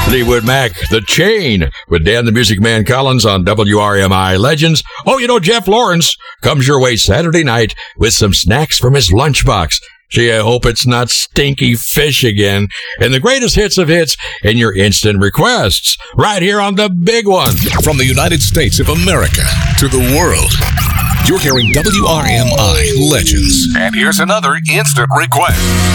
Fleetwood Mac, The Chain, with Dan the Music Man Collins on WRMI Legends. Oh, you know, Jeff Lawrence comes your way Saturday night with some snacks from his lunchbox. Gee, I hope it's not stinky fish again. And the greatest hits of hits and your instant requests. Right here on the big one. From the United States of America to the world, you're hearing WRMI Legends. And here's another instant request.